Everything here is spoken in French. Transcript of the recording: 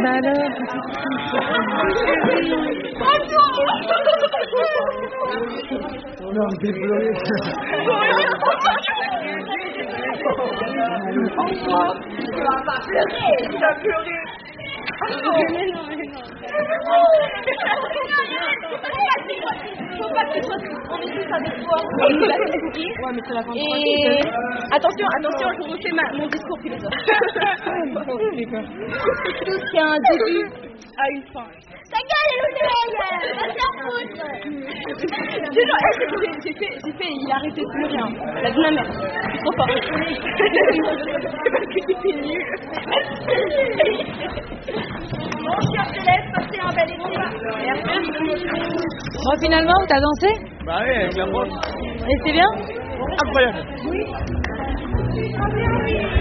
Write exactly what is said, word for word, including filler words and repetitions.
alors. Non, j'ai pleuré. Tu vas pas pleurer, tu vas pleurer. Mais non, mais non. Faut pas que tu sois triste, on est tous avec toi. Ouais, mais c'est la fin de Et attention, attention, je vous refais ma, mon discours philosophe. Tout ce qui a un début a une fin. Ta gueule, Lionel, va te faire foutre. J'ai j'ai fait, j'ai fait, il a arrêté de pleurer, hein. La vie de ma mère, je suis trop forte. C'est parce que t'étais nul. Mon cher Céleste, passez un bel été. Merci. Bon, finalement, t'as dansé? Bah oui, avec la prof. Et c'est bien? Incroyable. Oui.